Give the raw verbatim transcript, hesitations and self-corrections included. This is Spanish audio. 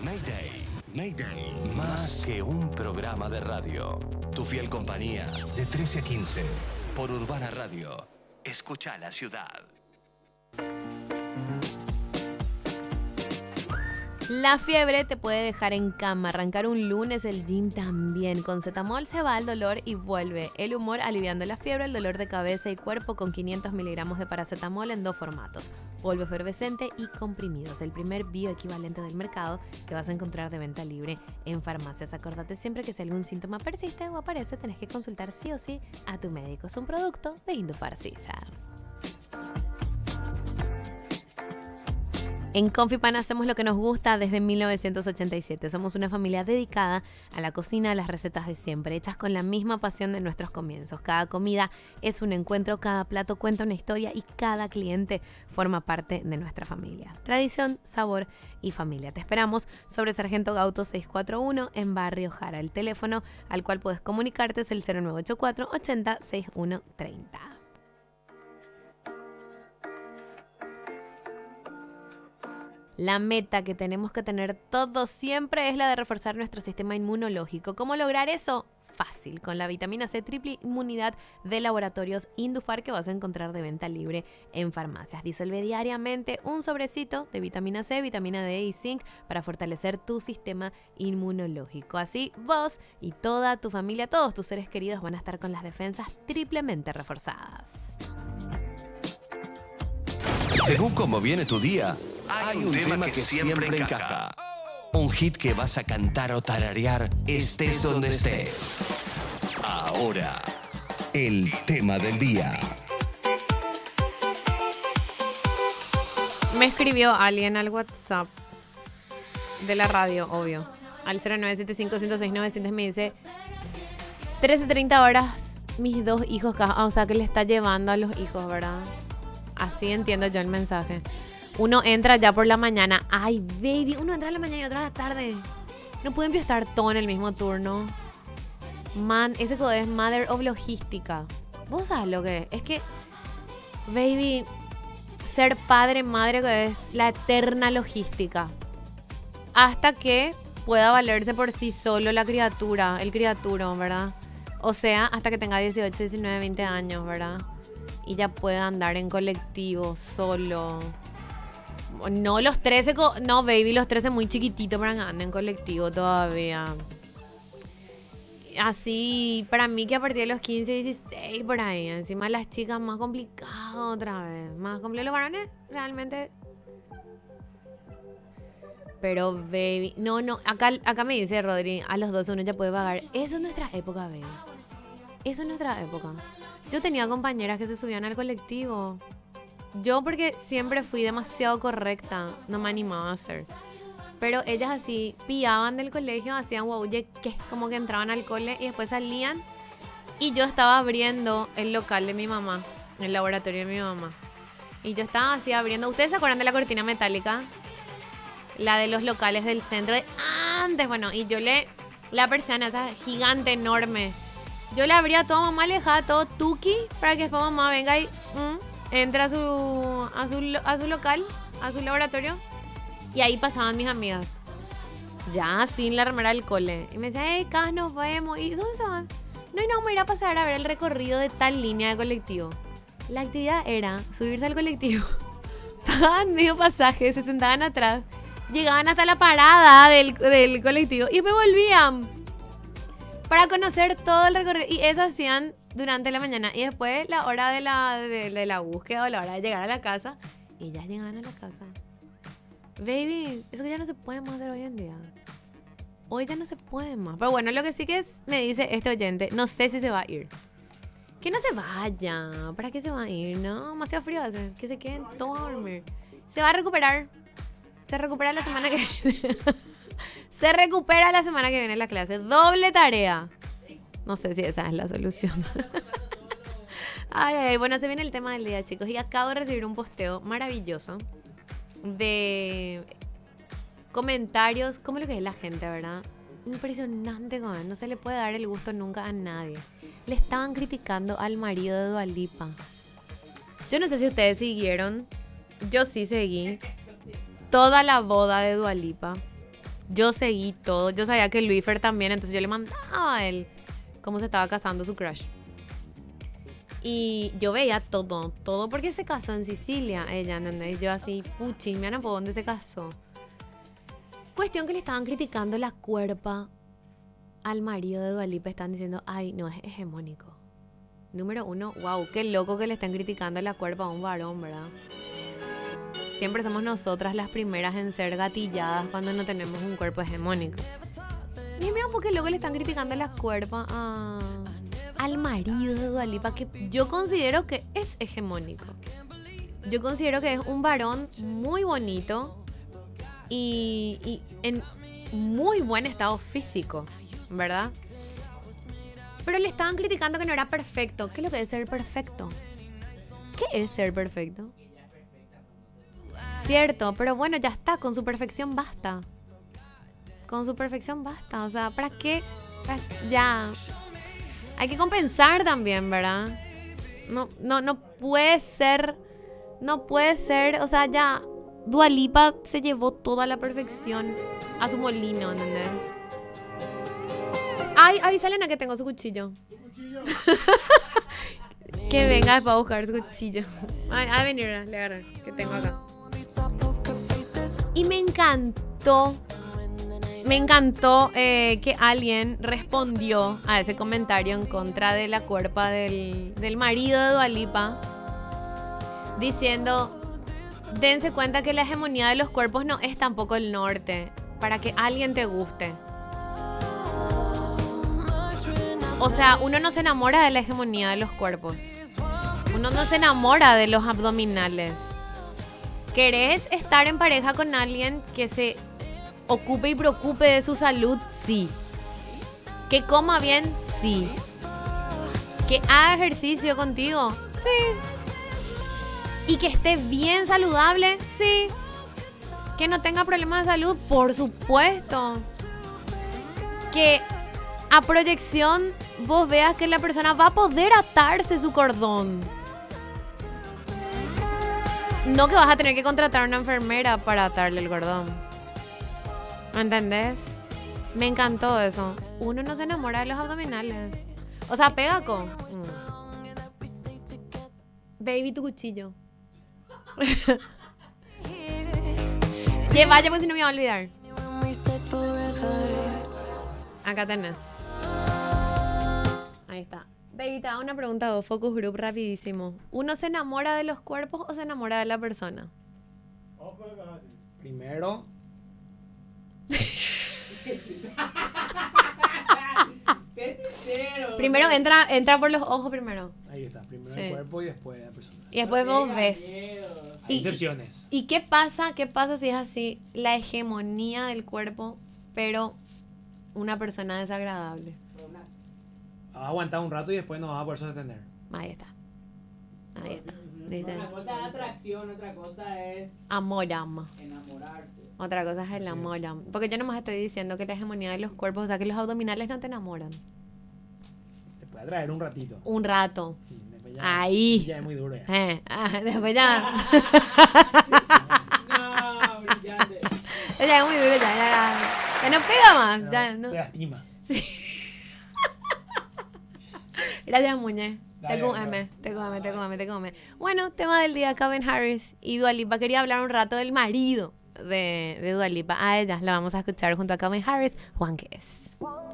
Mayday, Mayday, más que un programa de radio. Tu fiel compañía, de trece a quince, por Urbana Radio. Escucha la ciudad. La fiebre te puede dejar en cama, arrancar un lunes el gym también. Con Zetamol se va el dolor y vuelve el humor aliviando la fiebre, el dolor de cabeza y cuerpo con quinientos miligramos de paracetamol en dos formatos, polvo efervescente y comprimidos. El primer bioequivalente del mercado que vas a encontrar de venta libre en farmacias. Acordate siempre que si algún síntoma persiste o aparece, tenés que consultar sí o sí a tu médico. Es un producto de Indofarcisa. En Confipan hacemos lo que nos gusta desde mil novecientos ochenta y siete. Somos una familia dedicada a la cocina, a las recetas de siempre, hechas con la misma pasión de nuestros comienzos. Cada comida es un encuentro, cada plato cuenta una historia y cada cliente forma parte de nuestra familia. Tradición, sabor y familia. Te esperamos sobre Sargento Gauto seiscientos cuarenta y uno en Barrio Jara. El teléfono al cual puedes comunicarte es el cero nueve ocho cuatro ochenta sesenta y uno treinta. La meta que tenemos que tener todos siempre es la de reforzar nuestro sistema inmunológico. ¿Cómo lograr eso? Fácil, con la vitamina C triple inmunidad de Laboratorios Indufar que vas a encontrar de venta libre en farmacias. Disuelve diariamente un sobrecito de vitamina C, vitamina D y zinc para fortalecer tu sistema inmunológico. Así vos y toda tu familia, todos tus seres queridos van a estar con las defensas triplemente reforzadas. Según cómo viene tu día, hay un tema que siempre encaja. Un hit que vas a cantar o tararear, estés donde estés. Ahora, el tema del día. Me escribió alguien al WhatsApp de la radio, obvio, al cero nueve siete cinco, uno cero seis, nueve cero cero. Me dice trece treinta horas, mis dos hijos, o sea que le está llevando a los hijos, ¿verdad? Así entiendo yo el mensaje. Uno entra ya por la mañana. Ay, baby, uno entra a la mañana y otro a la tarde. No pueden estar todo en el mismo turno. Man, ese codo es Mother of Logística. ¿Vos sabés lo que es? Es que, baby, ser padre, madre, que es la eterna logística. Hasta que pueda valerse por sí solo la criatura, el criaturo, ¿verdad? O sea, hasta que tenga dieciocho, diecinueve, veinte años, ¿verdad? Y ya pueda andar en colectivo, solo. No, los trece, no, baby, los trece muy chiquititos para que anden en colectivo todavía. Así, para mí que a partir de los quince, dieciséis, por ahí. Encima las chicas más complicado otra vez. Más complicado los varones, realmente. Pero, baby, no, no, acá, acá me dice Rodri, a los doce uno ya puede pagar. Eso es nuestra época, baby. Eso es nuestra época. Yo tenía compañeras que se subían al colectivo. Yo porque siempre fui demasiado correcta, no me animaba a hacer. Pero ellas así pillaban del colegio, hacían wow, ¿qué? Como que entraban al cole y después salían. Y yo estaba abriendo el local de mi mamá, el laboratorio de mi mamá. Y yo estaba así abriendo. ¿Ustedes se acuerdan de la cortina metálica? La de los locales del centro de antes, bueno, y yo le, la persiana esa gigante, enorme. Yo le abría a todo, mamá le dejaba todo tuki para que después mamá venga y mm, entra a su, a, su, a su local, a su laboratorio. Y ahí pasaban mis amigas. Ya sin la remera del cole. Y me decían, hey, Cas, nos vemos. ¿Y dónde se van? No, y no, vamos a ir a pasar a ver el recorrido de tal línea de colectivo. La actividad era subirse al colectivo. Pagaban medio pasaje, se sentaban atrás. Llegaban hasta la parada del, del colectivo y me volvían para conocer todo el recorrido. Y eso hacían durante la mañana. Y después la hora de la, de, de la búsqueda o la hora de llegar a la casa. Y ellas llegaban a la casa. Baby, eso que ya no se puede más hacer hoy en día. Hoy ya no se puede más. Pero bueno, lo que sí que es, me dice este oyente, no sé si se va a ir. Que no se vaya. ¿Para qué se va a ir? No, demasiado frío hace. Que se queden todos a dormir. Se va a recuperar. Se recupera la semana que viene. Se recupera la semana que viene la clase. Doble tarea. No sé si esa es la solución. Ay, ay, bueno, se viene el tema del día, chicos. Y acabo de recibir un posteo maravilloso de comentarios. ¿Cómo lo que es la gente, verdad? Impresionante, man. No se le puede dar el gusto nunca a nadie. Le estaban criticando al marido de Dua Lipa. Yo no sé si ustedes siguieron. Yo sí seguí toda la boda de Dua Lipa. Yo seguí todo. Yo sabía que Luifer también, entonces yo le mandaba a él cómo se estaba casando su crush. Y yo veía todo, todo porque se casó en Sicilia, ella, ¿entendés? Y yo así, puchi, me ¿por dónde se casó? Cuestión que le estaban criticando la cuerpa al marido de Dua Lipa. Están diciendo, ay, no, es hegemónico. Número uno, wow, qué loco que le están criticando la cuerpa a un varón, ¿verdad? Siempre somos nosotras las primeras en ser gatilladas cuando no tenemos un cuerpo hegemónico. Y mira, ¿por qué loco le están criticando la cuerpa a... al marido de Dua Lipa, que yo considero que es hegemónico? Yo considero que es un varón muy bonito y, y en muy buen estado físico, ¿verdad? Pero le estaban criticando que no era perfecto. ¿Qué es lo que es ser perfecto? ¿Qué es ser perfecto? Cierto, pero bueno, ya está, con su perfección basta. Con su perfección basta, o sea, ¿para qué? ¿Para... Ya... Hay que compensar también, ¿verdad? No, no, no puede ser, no puede ser, o sea, ya Dua Lipa se llevó toda la perfección a su molino, ¿entendés? Ay, ay, Selena, que tengo su cuchillo. ¿Cuchillo? Que venga después a buscar su cuchillo. Ay, a venir, le agarré, que tengo acá. Y me encantó. Me encantó eh, que alguien respondió a ese comentario en contra de la cuerpa del, del marido de Dua Lipa, diciendo, dense cuenta que la hegemonía de los cuerpos no es tampoco el norte, para que alguien te guste. O sea, uno no se enamora de la hegemonía de los cuerpos. Uno no se enamora de los abdominales. ¿Querés estar en pareja con alguien que se ocupe y preocupe de su salud? Sí. Que coma bien, sí. Que haga ejercicio contigo, sí. Y que esté bien saludable, sí. Que no tenga problemas de salud, por supuesto. Que a proyección vos veas que la persona va a poder atarse su cordón. No que vas a tener que contratar a una enfermera para atarle el cordón. ¿Me entendés? Me encantó eso. Uno no se enamora de los abdominales. O sea, pega con... Mm. Baby, tu cuchillo. Che, vaya, pues si no me voy a olvidar. Acá tenés. Ahí está. Baby, te hago una pregunta a vos, Focus Group, rapidísimo. ¿Uno se enamora de los cuerpos o se enamora de la persona? Primero... Primero entra, entra por los ojos primero. Ahí está, primero Sí. el cuerpo y después la persona. Y después vos ves. Hay Y- excepciones. ¿Y qué pasa? ¿Qué pasa si es así? La hegemonía del cuerpo, pero una persona desagradable. Va a aguantar un rato y después no va a poder sostener. Ahí está. Ahí está. ¿Viste? Una cosa es atracción, otra cosa es Amoram. enamorarse. Otra cosa es el amoram. Porque yo nomás estoy diciendo que la hegemonía de los cuerpos, o sea, que los abdominales no te enamoran. Te puede atraer un ratito. Un rato. Después ya- Ahí. Ya es muy duro ya. Eh, ah, después ya. No, brillante. Ya es muy duro, ya, ya, ya. Ya no pega más. Pero Ya, no. te lastima. Gracias, Muñe. Dale, Te come, dale. te come, te come, te come. Bueno, tema del día, Calvin Harris y Dua Lipa. Quería hablar un rato del marido de, de Dua Lipa. A ella la vamos a escuchar junto a Calvin Harris, Juan Ques.